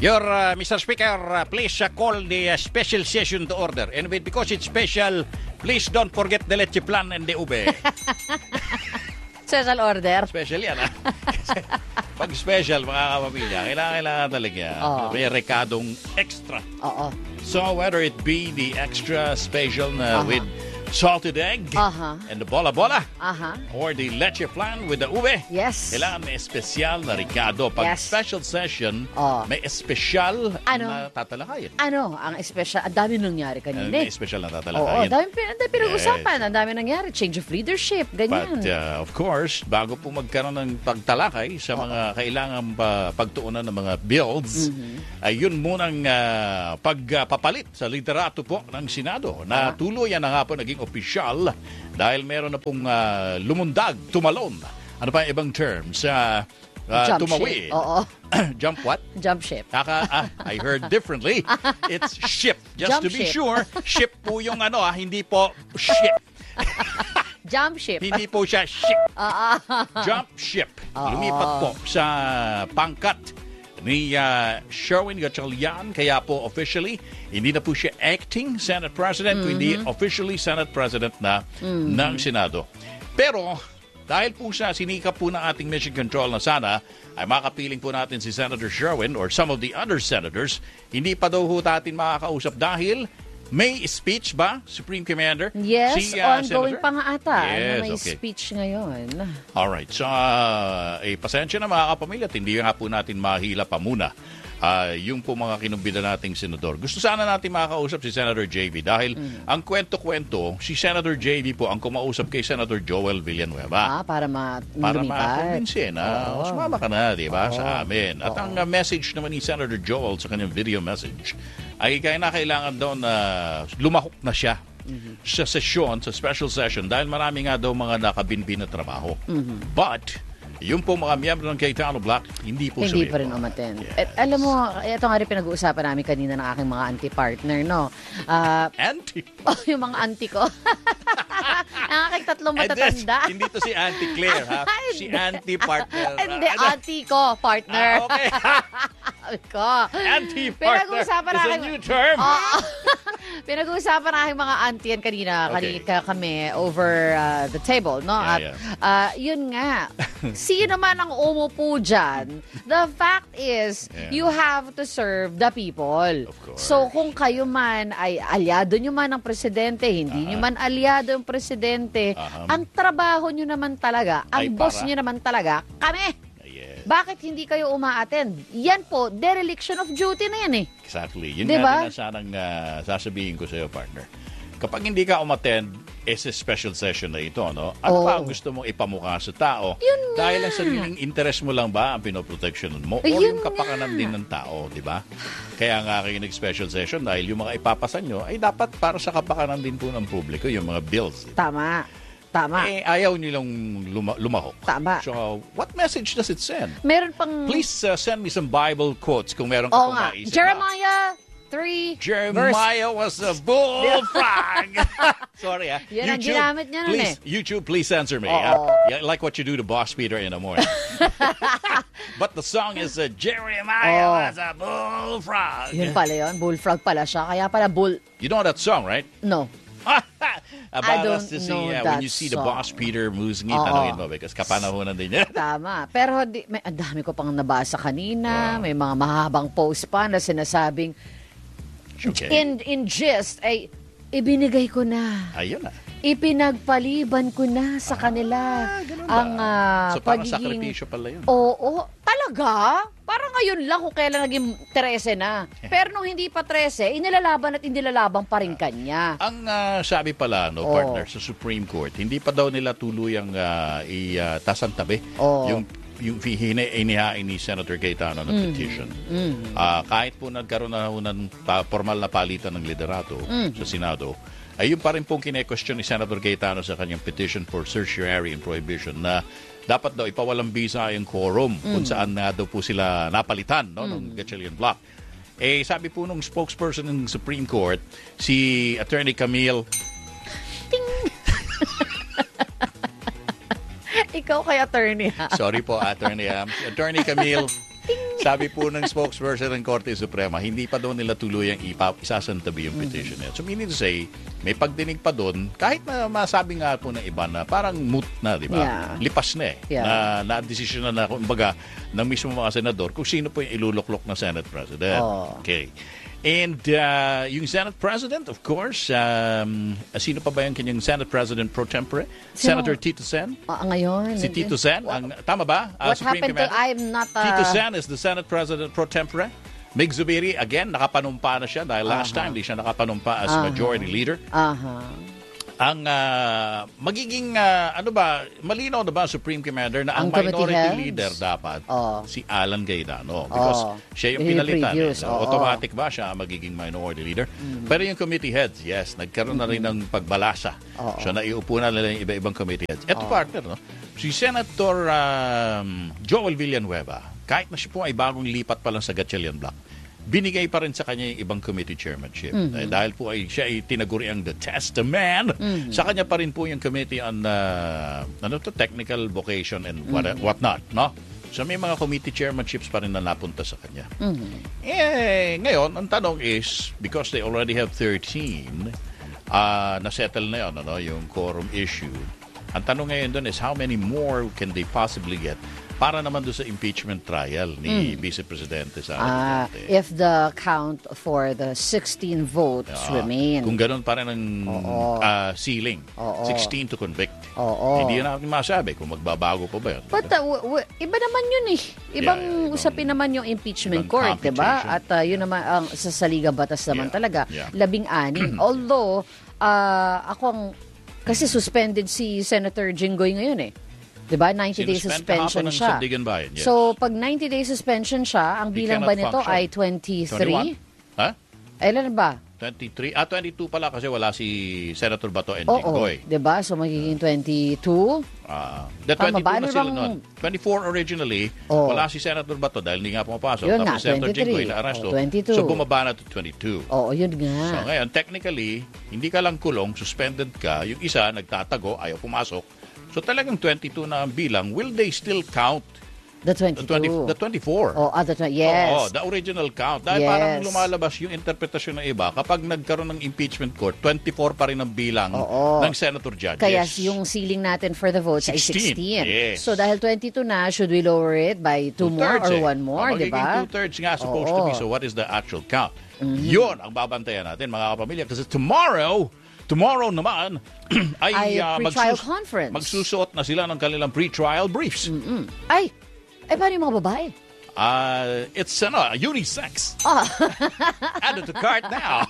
Your Mr. Speaker, please call the special session to order. And because it's special, please don't forget the leche plan and the ube. Special order. Special yan, ha? Pag special, mga kapamilya, kailangan talaga. May rekadong extra. Oo. So, whether it be the extra special na with salted egg and the bola-bola or the leche flan with the ube. Yes. Kailangan may espesyal na rekado. Pag special session, may espesyal na tatalakayin. Ang espesyal? Ang dami nangyari kanina. May espesyal na tatalakayin. Oo, dami pinag-usapan. Ang dami nangyari. Change of leadership. Ganyan. But, of course, bago po magkaroon ng pagtalakay sa mga kailangan pagtuunan ng mga bills, ay yun munang pagpapalit sa liderato po ng Senado na tuluyan na nga po naging opisyal dahil meron na pong lumundag, tumalon. Ano pa ang ibang terms? Tumawid. Jump what? Jump ship. I heard differently. It's ship. Just Jump to be ship. sure, ship po yung hindi po ship. Jump ship. Hindi po siya ship. Jump ship. Lumipat po sa pangkat ni Sherwin Gatchalian. Kaya po officially, hindi na po siya acting Senate President, kundi officially Senate President na ng Senado. Pero, dahil po siya sinikap po ng ating mission control na sana ay makapiling po natin si Senator Sherwin or some of the other senators, hindi pa daw ho natin makakausap dahil may speech ba, Supreme Commander? Yes, si, ongoing Senator? pa nga ata. Yes, may okay. speech ngayon. Alright, so pasensya na mga kapamilya, hindi nga po natin mahila pa muna yung po mga kinumbida nating senador. Gusto sana natin makakausap si Senator JV dahil ang kwento-kwento, si Senator JV po ang kumausap kay Senator Joel Villanueva. Para Para ma-convince na sumama ka na, di ba, sa amin. At ang message naman ni Senator Joel sa kanyang video message ay kailangan daw na lumahok na siya sa sesyon, sa special session dahil marami nga daw mga nakabinbin na trabaho. But yung po mga miyembro ng Cayetano Block, hindi po Hindi pa rin umattend. Yes. At alam mo, ito nga rin pinag-uusapan namin kanina ng aking mga anti-partner, no? Auntie? Yung mga auntie ko. Ang aking tatlong matatanda. Hindi to si Auntie Claire, ha? Si Auntie Partner. Hindi, auntie ko, partner. Okay. ko. Auntie Partner Pinag-uusapan is a namin. new term. Pinag-uusapan naking mga auntie yan kanina. Kanina kami over the table, no? At yun nga. Sino man ang umupo dyan, the fact is, you have to serve the people. Of course. So, kung kayo man ay aliado nyo man ng presidente, hindi nyo man aliado yung presidente, ang trabaho nyo naman talaga, ang boss nyo naman talaga, kami. Bakit hindi kayo uma-attend? Yan po, dereliction of duty na yan eh. Exactly. Yun diba? nga din ang sanang sasabihin ko sa iyo, partner. Kapag hindi ka umattend, is a special session na ito, no? Ano pa ang gusto mong ipamukha sa tao? Yun nga. Dahil ang sariling interest mo lang ba ang pinoproteksyonan mo? O Yun yung kapakanan din ng tao, di ba? Kaya nga kayo nag-special session dahil yung mga ipapasan nyo ay dapat para sa kapakanan din po ng publiko, yung mga bills. Tama. Ayaw nilang lumahok. Tama. So, what message does it send? Meron pang... Please send me some Bible quotes kung meron ka pong maisip. Jeremiah 3 Jeremiah was a bullfrog. Sorry, Yan ang ginamit niya nun please, YouTube, please censor me. Like what you do to Boss Peter in the morning. But the song is Jeremiah was a bullfrog. Yun pala yun. Bullfrog pala siya. Kaya pala bull... You know that song, right? No. About I don't us to see know when you see the song. Boss Peter musing tanongin mo because kapanahonan din niya. Tama. Pero ang dami ko pang nabasa kanina. May mga mahabang post pa na sinasabing in gist ay ibinigay ko na. Ayun na. Ipinagpaliban ko na sa kanila ang so parang sakripisyo pala yun. Oo. Talaga? Parang ngayon lang kung kailan naging 13 na. Pero nung hindi pa 13, inilalaban at inilalaban pa rin kanya. Ang sabi pala, partner, sa Supreme Court, hindi pa daw nila tuluyang itasantabi yung inihain ni Senator Cayetano na petition. Kahit po nagkaroon na ng formal na palitan ng liderato sa Senado, ay yung pa rin pong kine-question ni Senator Cayetano sa kanyang petition for certiorari and prohibition na dapat daw ipawalang bisa yung quorum kung saan na daw po sila napalitan ng Gatchalian Block. Sabi po nung spokesperson ng Supreme Court, si Attorney Camille... Ting! Ikaw kay attorney, ha? Sorry po, attorney. Attorney Camille. Sabi po ng spokesperson ng Korte Suprema, hindi pa daw nila tuluyang isasantabi yung petition niya. So meaning to say, may pagdinig pa doon, kahit na masabi nga po ng iba na parang moot na, di ba? Yeah. Lipas na na desisyon na kumbaga, ng mismo mga senador kung sino po yung iluluklok na Senate President. Okay. And yung Senate President, of course, sino pa ba yung kanyang Senate President pro tempore? Senator Tito Sen? Ngayon. Si Tito Sen? Tama ba? What Supreme happened Commander? to, I'm not... Tito Sen is the Senate President pro tempore. Mig Zubiri, again, nakapanumpa na siya dahil last time di siya nakapanumpa as Majority Leader. Ang magiging, malinaw na ba Supreme Commander na ang Minority Leader dapat si Alan Cayetano because siya yung pinalitan. Automatic ba siya magiging Minority Leader? Pero yung Committee Heads, yes, nagkaroon na rin ng pagbalasa. So naiupo na nila yung iba-ibang Committee Heads. Ito partner, no? Si Senator Joel Villanueva, kahit na siya po ay bagong lipat pa lang sa Gatchalian Block, binigay pa rin sa kanya yung ibang committee chairmanship. Dahil po siya ay tinaguriang the testament, sa kanya pa rin po yung committee on technical vocation and whatnot. No? So may mga committee chairmanships pa rin na napunta sa kanya. Ngayon, ang tanong is, because they already have 13, na-settle na yun, yung quorum issue. Ang tanong ngayon doon is, how many more can they possibly get para naman doon sa impeachment trial ni Vice Presidente Sara Duterte. If the count for the 16 votes remain. Kung ganun pa rin ang ceiling, 16 to convict. Hindi na natin masabi kung magbabago pa ba yun. But iba naman yun eh. Ibang usapin naman yung impeachment court, diba? At yun naman, ang sa Saliga Batas naman talaga, 16. Although, kasi suspended si Senator Jinggoy ngayon eh. Diba? 90-day suspension siya. Yes. So, pag 90-day suspension siya, ang bilang ba nito ay 23? 21? Ha? Ilan ba? 23? 22 pala kasi wala si Senator Bato and Jinggoy. Diba? So, magiging 22? The 22 na sila noon. 24 originally, wala si Senator Bato dahil hindi nga pumapasok. Yun Tapos nga, Senator Jinggoy na arresto. 22. So, bumaba na to 22. Yun nga. So, ngayon, technically, hindi ka lang kulong, suspended ka. Yung isa, nagtatago, ayaw pumasok. So talagang 22 na ang bilang. Will they still count the 22? The 24. Yes. The original count. Dahil parang lumalabas yung interpretasyon ng iba. Kapag nagkaroon ng impeachment court, 24 pa rin ang bilang ng senator judges. Kaya yung ceiling natin for the votes ay 16. Yes. So dahil 22 na, should we lower it by 2 more or 1 more, di ba? Magiging 2/3 nga supposed to be. So what is the actual count? Yun ang babantayan natin, mga kapamilya. Kasi tomorrow naman ay pre-trial conference. Magsusuot na sila ng kanilang pre-trial briefs. Ay, paano yung mga babae? It's unisex. Add it to cart now.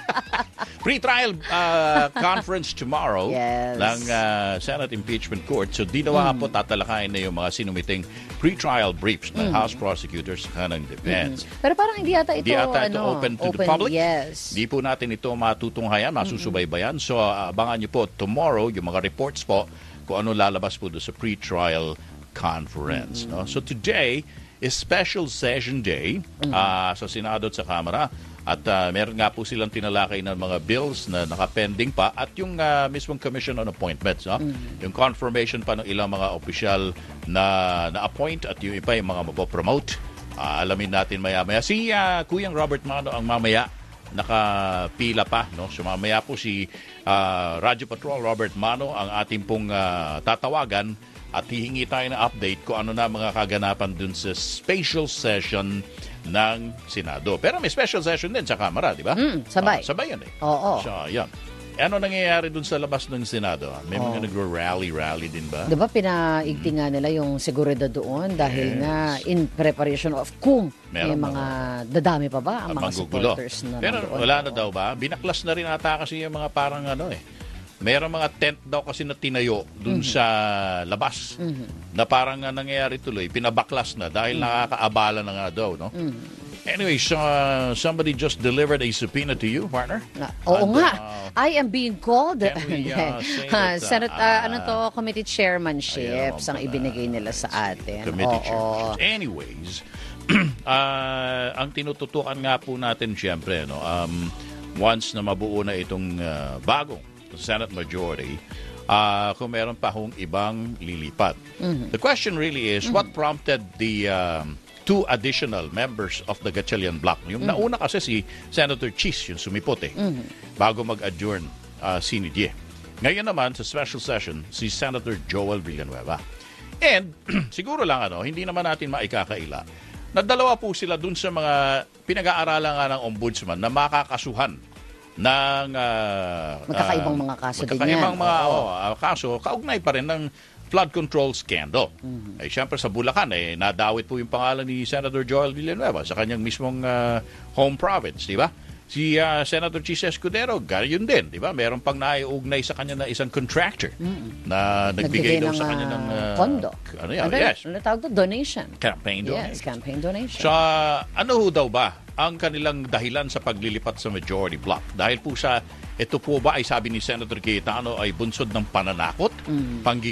Pre-trial conference tomorrow ng Senate Impeachment Court. So di na po tatalakayin na yung mga sinumiting pre-trial briefs ng House prosecutors sa ng defense. Pero parang hindi yata ito open to the public. Yes. Di po natin ito matutunghayan, masusubaybayan. So abangan nyo po tomorrow yung mga reports po kung ano lalabas po doon sa pre-trial conference. No? So today is special session day sa Senado at sa Kamara. At meron nga po silang tinalakay ng mga bills na nakapending pa at yung mismong Commission on Appointments. No? Yung confirmation pa ng ilang mga opisyal na appoint at yung iba yung mga mapopromote. Alamin natin maya-maya. Si Kuyang Robert Mano ang mamaya nakapila pa. No? So mamaya po si Radyo Patrol Robert Mano ang ating pong tatawagan at hihingi tayo ng update kung ano na mga kaganapan dun sa special session ng Senado. Pero may special session din sa Kamara, di ba? Sabay. Sabay yan eh. Oo. So, yan. Ano nangyayari dun sa labas ng Senado? May mga nagro-rally din ba? Di ba pinaigting nga nila yung seguridad doon dahil nga in preparation of kung may mga dadami pa ba ang mga supporters na pero doon. Wala na daw ba? Binaklas na rin ata kasi yung mga parang mayroong mga tent daw kasi na tinayo dun sa labas na parang nangyayari tuloy, pinabaklas na dahil nakakaabala na nga daw. No? Anyway, so, somebody just delivered a subpoena to you, partner? Oo nga. I am being called. Can we say that, Senate, committee chairmanships ang ibinigay nila sa atin. Committee chairmanships. Anyways, ang tinututukan nga po natin siyempre, once na mabuo na itong bagong Senate majority, kung meron pa hong ibang lilipat. The question really is, what prompted the 2 additional members of the Gatchalian Bloc. Yung nauna kasi si Senator Chis, yung sumipot bago mag-adjourn si Nidye. Ngayon naman, sa special session, si Senator Joel Villanueva. And, siguro lang, hindi naman natin maikakaila na dalawa po sila dun sa mga pinag-aaralan nga ng ombudsman na makakasuhan ng magkakaibang mga kaso din yan. Magkakaibang mga kaso, kaugnay pa rin ng flood control scandal. Siyempre sa Bulacan, nadawit po yung pangalan ni Senator Joel Villanueva sa kanyang mismong home province, di ba? Si Senator Chis Escudero, ganyan din, di ba? Meron pang naiugnay sa kanya na isang contractor na nagbigay daw sa kanya ng pondo. Yes. Ano tawag doon? Donation. Campaign donation. Yes, campaign donation. So, ano ho daw ba ang kanilang dahilan sa paglilipat sa majority block? Dahil po sa ito po ba ay sabi ni Senator Cayetano ay bunsod ng pananakot,